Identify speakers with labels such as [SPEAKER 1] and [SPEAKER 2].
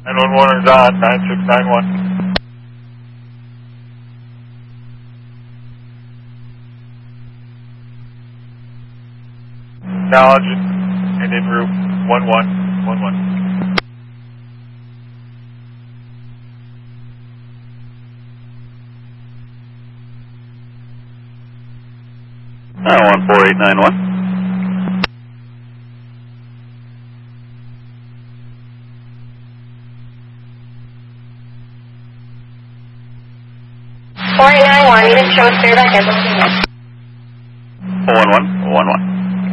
[SPEAKER 1] 911 is on, 9691. Acknowledge and en route 1111.
[SPEAKER 2] 14891.
[SPEAKER 3] 4891, unit shows clear back in.
[SPEAKER 2] 411, 411.